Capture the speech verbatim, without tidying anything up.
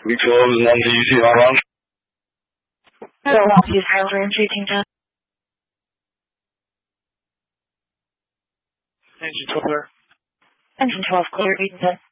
We close one D C around. Hello, Matthew Tyler and Streetington. Engine twelve clear. Engine twelve clear, Eatonton.